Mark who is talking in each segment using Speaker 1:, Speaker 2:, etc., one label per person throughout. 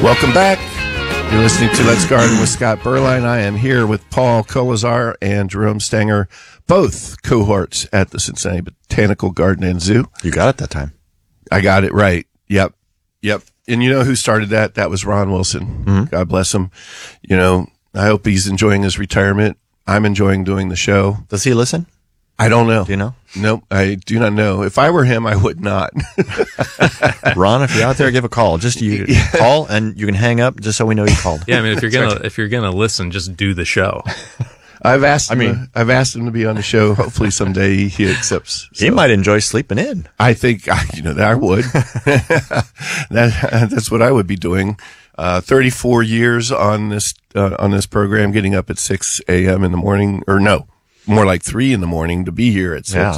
Speaker 1: Welcome back. You're listening to Let's Garden with Scott Berline. I am here with Paul Colazar and Jerome Stanger, both cohorts at the Cincinnati Botanical Garden and Zoo.
Speaker 2: You got it that time.
Speaker 1: I got it right. Yep. And you know who started that? That was Ron Wilson. Mm-hmm. God bless him. You know, I hope he's enjoying his retirement. I'm enjoying doing the show.
Speaker 2: Does he listen?
Speaker 1: I don't know.
Speaker 2: Do you know?
Speaker 1: Nope, I do not know. If I were him, I would not.
Speaker 2: Ron, if you're out there, give a call. Just you call, and you can hang up just so we know you called.
Speaker 3: Yeah, I mean, if you're gonna listen, just do the show.
Speaker 1: I've asked him to be on the show. Hopefully someday he accepts. So.
Speaker 2: He might enjoy sleeping in.
Speaker 1: I think, that I would. That's what I would be doing. 34 years on this program, getting up at 6 a.m. in the morning, or no, more like 3 in the morning to be here at 6.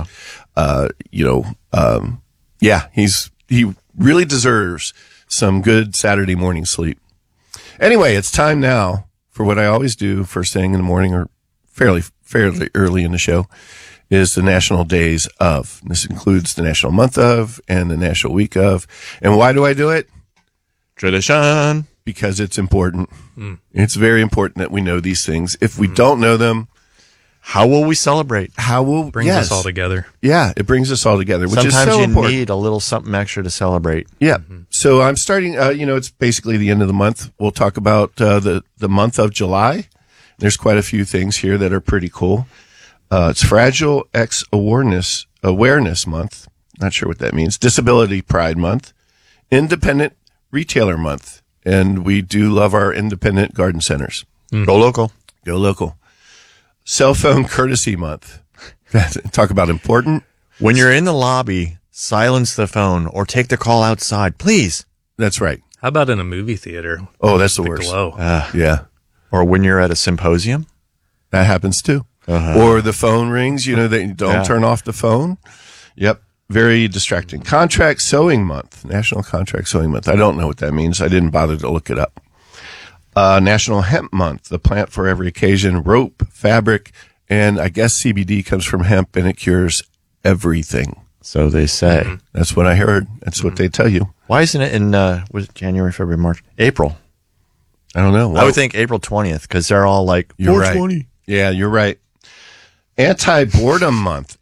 Speaker 1: Yeah. He really deserves some good Saturday morning sleep. Anyway, it's time now for what I always do first thing in the morning, or fairly early in the show, is the national days of. This includes the national month of and the national week of. And why do I do it?
Speaker 2: Tradition.
Speaker 1: Because it's important. It's very important that we know these things. If we don't know them,
Speaker 2: how will we celebrate?
Speaker 3: Brings us all together.
Speaker 1: Yeah, it brings us all together, which
Speaker 2: Sometimes
Speaker 1: is so important.
Speaker 2: Sometimes you need a little something extra to celebrate.
Speaker 1: Yeah. So I'm starting, it's basically the end of the month. We'll talk about the month of July. There's quite a few things here that are pretty cool. It's Fragile X Awareness Month. Not sure what that means. Disability Pride Month. Independent Retailer Month. And we do love our independent garden centers.
Speaker 2: Go local.
Speaker 1: Go local. Cell Phone Courtesy Month. Talk about important.
Speaker 2: When you're in the lobby, silence the phone or take the call outside, please.
Speaker 1: That's right.
Speaker 3: How about in a movie theater?
Speaker 1: Oh, that's the worst.
Speaker 3: Glow.
Speaker 1: Yeah.
Speaker 2: Or when you're at a symposium.
Speaker 1: That happens too. Or the phone rings, they don't turn off the phone. Yep. Very distracting. Contract Sewing Month. National Contract Sewing Month. I don't know what that means. I didn't bother to look it up. National Hemp Month, the plant for every occasion, rope, fabric, and I guess CBD comes from hemp and it cures everything.
Speaker 2: So they say.
Speaker 1: That's what I heard. That's what they tell you.
Speaker 2: Why isn't it in, was it January, February, March? April?
Speaker 1: I don't know.
Speaker 2: I would think April 20th because they're all like,
Speaker 1: you're
Speaker 2: 420.
Speaker 1: Right. Yeah, you're right. Anti-boredom month.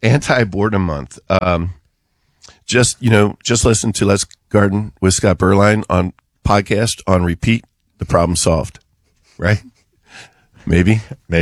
Speaker 1: Just listen to Let's Garden with Scott Berline on podcast on repeat. The problem solved, right? Maybe.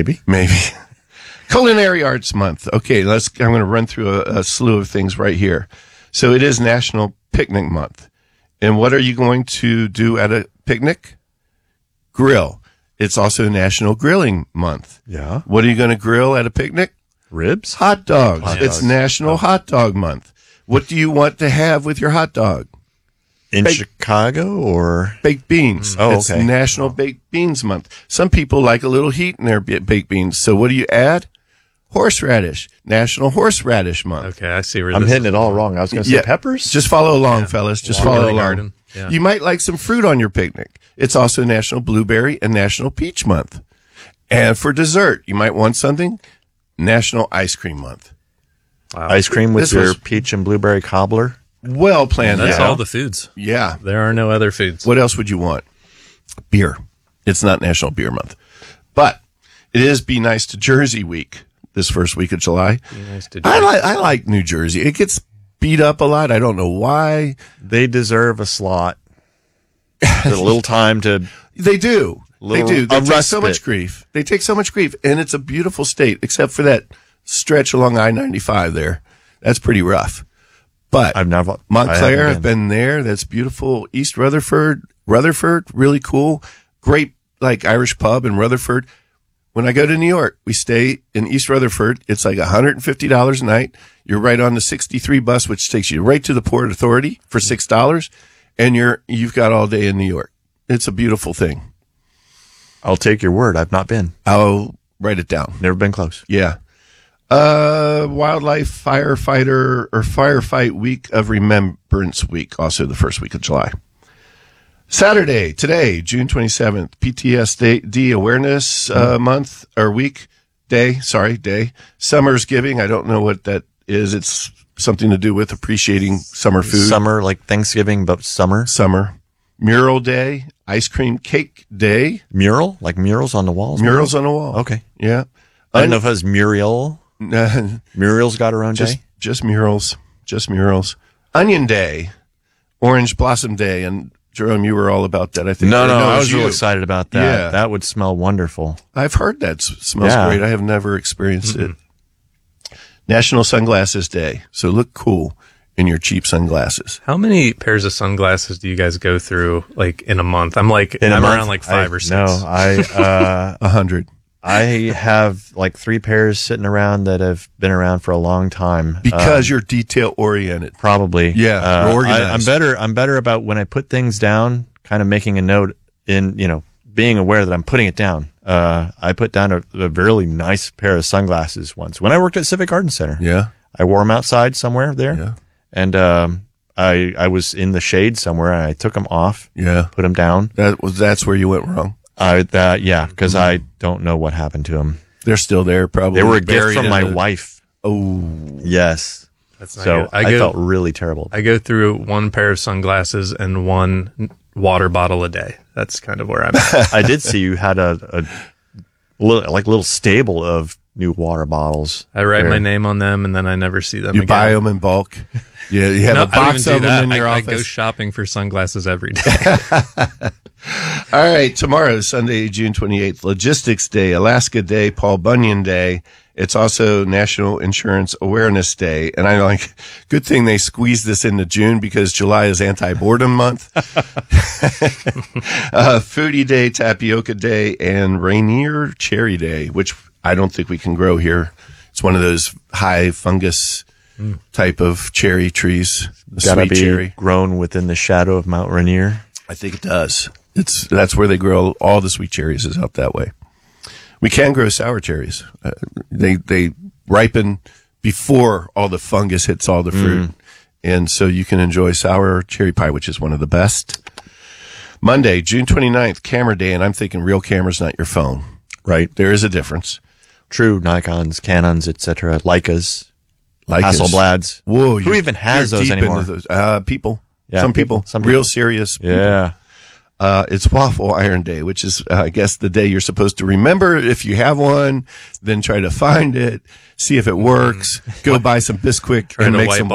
Speaker 1: Culinary Arts Month. Okay, I'm going to run through a slew of things right here. So it is National Picnic Month. And what are you going to do at a picnic? Grill. It's also National Grilling Month.
Speaker 2: Yeah.
Speaker 1: What are you going to grill at a picnic?
Speaker 2: Ribs?
Speaker 1: Hot dogs. It's National Hot Dog Month. What do you want to have with your hot dog?
Speaker 2: In Chicago or?
Speaker 1: Baked beans.
Speaker 2: Oh,
Speaker 1: it's
Speaker 2: okay.
Speaker 1: National Baked Beans Month. Some people like a little heat in their baked beans. So what do you add? Horseradish. National Horseradish Month.
Speaker 3: Okay, I see where
Speaker 2: I'm hitting it all wrong. I was going to say peppers.
Speaker 1: Just follow along, fellas. Just follow along.
Speaker 3: Garden. Yeah.
Speaker 1: You might like some fruit on your picnic. It's also National Blueberry and National Peach Month. And for dessert, you might want something. National Ice Cream Month.
Speaker 3: Wow.
Speaker 2: Ice cream with your peach and blueberry cobbler.
Speaker 1: Well planned.
Speaker 3: That's all the foods.
Speaker 1: Yeah.
Speaker 3: There are no other foods.
Speaker 1: What else would you want? Beer. It's not National Beer Month. But it is Be Nice to Jersey Week, this first week of July.
Speaker 3: Be nice to Jersey.
Speaker 1: I like New Jersey. It gets beat up a lot. I don't know why.
Speaker 2: They deserve a slot. A little time to...
Speaker 1: They do. They do. They take so
Speaker 2: respite.
Speaker 1: much grief. They take so much grief. And it's a beautiful state, except for that stretch along I-95 there. That's pretty rough. But Montclair, I've been there. That's beautiful. East Rutherford, really cool. Great, Irish pub in Rutherford. When I go to New York, we stay in East Rutherford. It's like $150 a night. You're right on the 63 bus, which takes you right to the Port Authority for $6. And you've got all day in New York. It's a beautiful thing.
Speaker 2: I'll take your word. I've not been.
Speaker 1: I'll write it down.
Speaker 2: Never been close.
Speaker 1: Yeah. Wildlife Firefight Week of Remembrance Week, also the first week of July. Saturday, today, June 27th, PTSD Awareness Month, or week, day. Summer's Giving, I don't know what that is. It's something to do with appreciating summer food.
Speaker 2: Summer, like Thanksgiving, but summer.
Speaker 1: Mural Day. Ice cream cake day.
Speaker 2: Mural? Like murals on the walls?
Speaker 1: Murals on the wall.
Speaker 2: Okay.
Speaker 1: Yeah.
Speaker 2: I don't know if it was Muriel. Muriel's got her own day?
Speaker 1: Just murals. Just murals. Onion Day. Orange Blossom Day. And Jerome, you were all about that, I think.
Speaker 2: No, I was real excited about that. Yeah. That would smell wonderful.
Speaker 1: I've heard that smells great. I have never experienced it. National Sunglasses Day. So look cool in your cheap sunglasses.
Speaker 3: How many pairs of sunglasses do you guys go through like in a month? I'm around like 5 or 6.
Speaker 2: No,
Speaker 1: 100.
Speaker 2: I have like 3 pairs sitting around that have been around for a long time.
Speaker 1: Because you're detail oriented.
Speaker 2: Probably.
Speaker 1: Yeah. You're organized.
Speaker 2: I'm better about when I put things down, kind of making a note in, being aware that I'm putting it down. I put down a really nice pair of sunglasses once when I worked at Civic Garden Center.
Speaker 1: Yeah.
Speaker 2: I wore them outside somewhere there.
Speaker 1: Yeah.
Speaker 2: And, I was in the shade somewhere and I took them off.
Speaker 1: Yeah.
Speaker 2: Put them down.
Speaker 1: That's where you went wrong.
Speaker 2: Because I don't know what happened to them.
Speaker 1: They're still there, probably.
Speaker 2: They were a gift from my wife.
Speaker 1: Oh,
Speaker 2: yes.
Speaker 3: That's not
Speaker 2: So
Speaker 3: good.
Speaker 2: I felt really terrible.
Speaker 3: I go through 1 pair of sunglasses and 1 water bottle a day. That's kind of where I'm at.
Speaker 2: I did see you had a little stable of new water bottles.
Speaker 3: I write my name on them and then I never see them
Speaker 1: you
Speaker 3: again.
Speaker 1: buy them in bulk. Yeah, you have a box of them in your office.
Speaker 3: I go shopping for sunglasses every day.
Speaker 1: All right, tomorrow, Sunday, June 28th, Logistics Day, Alaska Day, Paul Bunyan Day. It's also National Insurance Awareness Day. And I good thing they squeezed this into June because July is anti-boredom month. Foodie Day, Tapioca Day, and Rainier Cherry Day, which I don't think we can grow here. It's one of those high fungus type of cherry trees.
Speaker 2: Gotta be
Speaker 1: cherry.
Speaker 2: Grown within the shadow of Mount Rainier.
Speaker 1: I think it does. That's where they grow all the sweet cherries, is up that way. We can grow sour cherries. They ripen before all the fungus hits all the fruit. And so you can enjoy sour cherry pie, which is one of the best. Monday, June 29th, Camera Day. And I'm thinking real cameras, not your phone.
Speaker 2: Right.
Speaker 1: There is a difference.
Speaker 2: True. Nikons, Canons, etc. Leicas. Hasselblads.
Speaker 1: Whoa.
Speaker 2: Who even has those anymore?
Speaker 1: People.
Speaker 2: Yeah,
Speaker 1: Some people. Real serious people.
Speaker 2: Yeah.
Speaker 1: It's Waffle Iron Day, which is, I guess, the day you're supposed to remember if you have one, then try to find it, see if it works, go buy some Bisquick and make some